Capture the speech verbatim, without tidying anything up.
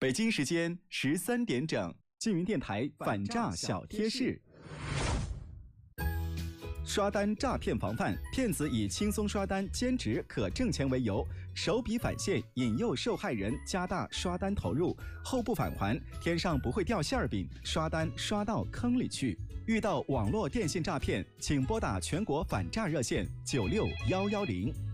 北京时间十三点整，缙云电台反诈小贴士。刷单诈骗防范，骗子以轻松刷单、兼职可挣钱为由，手笔返现，引诱受害人加大刷单投入，后不返还，天上不会掉馅儿饼，刷单刷到坑里去。遇到网络电信诈骗，请拨打全国反诈热线九六一一零。